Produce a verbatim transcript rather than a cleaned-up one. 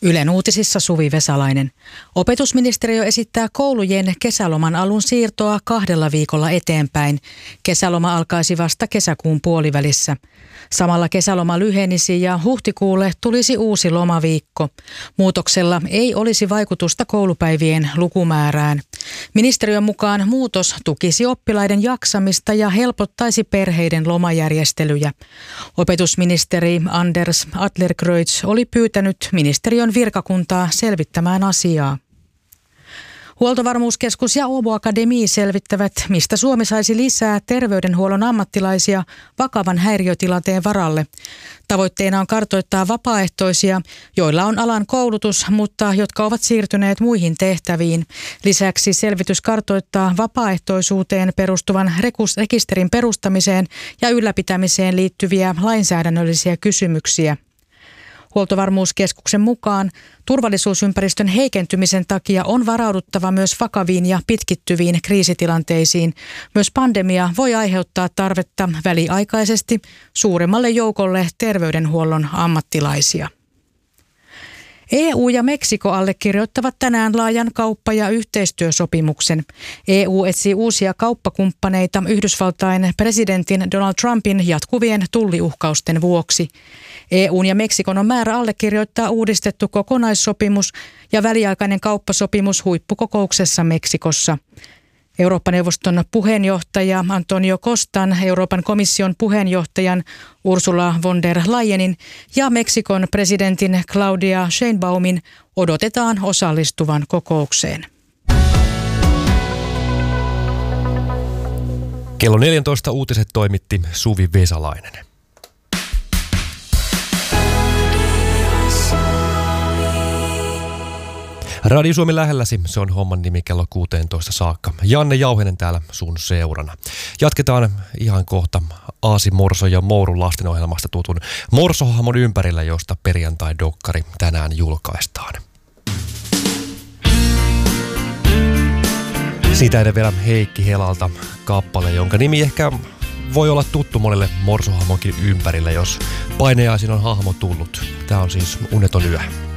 Ylen uutisissa Suvi Vesalainen. Opetusministeriö esittää koulujen kesäloman alun siirtoa kahdella viikolla eteenpäin. Kesäloma alkaisi vasta kesäkuun puolivälissä. Samalla kesäloma lyhenisi ja huhtikuulle tulisi uusi lomaviikko. Muutoksella ei olisi vaikutusta koulupäivien lukumäärään. Ministeriön mukaan muutos tukisi oppilaiden jaksamista ja helpottaisi perheiden lomajärjestelyjä. Opetusministeri Anders Adlercreutz oli pyytänyt ministeriön virkakuntaa selvittämään asiaa. Huoltovarmuuskeskus ja Åbo Akademi selvittävät, mistä Suomi saisi lisää terveydenhuollon ammattilaisia vakavan häiriötilanteen varalle. Tavoitteena on kartoittaa vapaaehtoisia, joilla on alan koulutus, mutta jotka ovat siirtyneet muihin tehtäviin. Lisäksi selvitys kartoittaa vapaaehtoisuuteen perustuvan rekisterin perustamiseen ja ylläpitämiseen liittyviä lainsäädännöllisiä kysymyksiä. Huoltovarmuuskeskuksen mukaan turvallisuusympäristön heikentymisen takia on varauduttava myös vakaviin ja pitkittyviin kriisitilanteisiin. Myös pandemia voi aiheuttaa tarvetta väliaikaisesti suuremmalle joukolle terveydenhuollon ammattilaisia. E U ja Meksiko allekirjoittavat tänään laajan kauppa- ja yhteistyösopimuksen. E U etsii uusia kauppakumppaneita Yhdysvaltain presidentin Donald Trumpin jatkuvien tulliuhkausten vuoksi. E U:n ja Meksikon on määrä allekirjoittaa uudistettu kokonaissopimus ja väliaikainen kauppasopimus huippukokouksessa Meksikossa. Eurooppa-neuvoston puheenjohtaja Antonio Costan, Euroopan komission puheenjohtajan Ursula von der Leyenin ja Meksikon presidentin Claudia Sheinbaumin odotetaan osallistuvan kokoukseen. Kello neljätoista uutiset toimitti Suvi Vesalainen. Radio Suomi lähelläsi, se on homman nimi kello kuusitoista saakka. Janne Jauhinen täällä sun seurana. Jatketaan ihan kohta Aasi Morso ja Mourun lastenohjelmasta tutun Morso-hahmon ympärillä, josta perjantai-dokkari tänään julkaistaan. Siitä ennen vielä Heikki Helalta kappale, jonka nimi ehkä voi olla tuttu monelle Morso-hahmonkin ympärillä, jos painajaisiin on hahmo tullut. Tää on siis Uneton yö.